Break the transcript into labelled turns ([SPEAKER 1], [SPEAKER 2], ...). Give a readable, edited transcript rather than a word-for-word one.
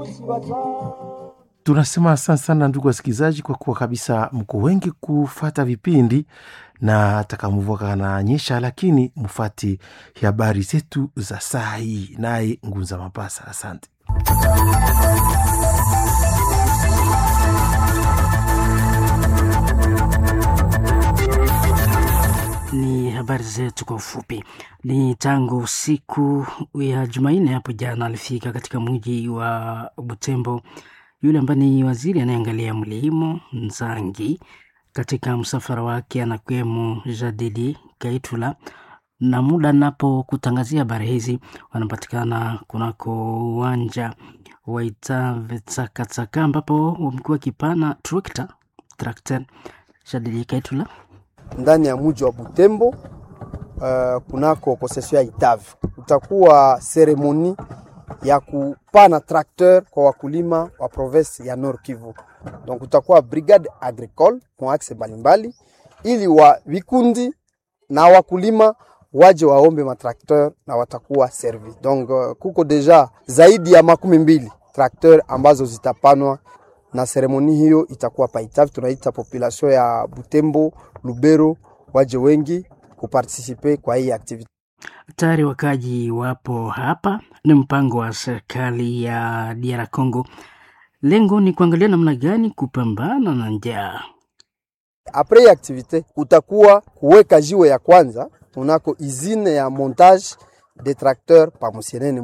[SPEAKER 1] Tunasema asante sana ndugu wasikilizaji, kwa kuwa kabisa mko wengi kufata vipindi na atakamuvua kana nyesha, lakini mufati habari zetu za saa hii naye Ngunza Mapasa. Asante.
[SPEAKER 2] Ni habari zetu kwa ufupi. Ni tangu siku ya Jumanne hapo jana alifika katika mji wa Butembo yule ambaye ni waziri anayeangalia mlimo Nzangi. Katika msafara wake anakwemo Jadidi Kaitula, na muda napo kutangazia habari hizi wanapatikana kunako uwanja wa Itavetsatsaka ambapo wamekuwa kipana trakta. Jadidi Kaitula
[SPEAKER 3] ndani ya mji wa Butembo, kunako konsesio ya Itave utakuwa seremoni ya kupana trakteur kwa wakulima wa province ya Nord Kivu. Donc utakuwa brigade agricole kwa axe mbalimbali, ili wa vikundi na wakulima waje waombe matrakteur na watakuwa servi. Donc kuko deja zaidi ya 12 trakteur ambazo zitapanwa, na seremoni hiyo itakuwa pa Itave. Tunaita population ya Butembo, Lubero waje wengi kuparticiper kwa hii activity.
[SPEAKER 2] Tayari wakaji wapo hapa. Ni mpango wa serikali ya DR Congo. Lengo ni kuangalia namna gani kupambana na njaa.
[SPEAKER 3] Après activité kutakuwa kuweka jiwe ya kwanza tunako izine ya montage de tracteurs pa Musienene.